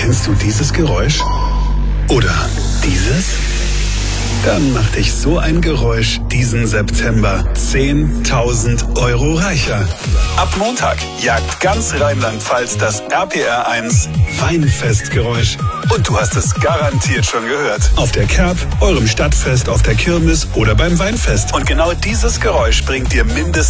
Kennst du dieses Geräusch? Oder dieses? Dann macht dich so ein Geräusch diesen September 10.000 Euro reicher. Ab Montag jagt ganz Rheinland-Pfalz das RPR1 Weinfestgeräusch. Und du hast es garantiert schon gehört. Auf der Kerb, eurem Stadtfest, auf der Kirmes oder beim Weinfest. Und genau dieses Geräusch bringt dir mindestens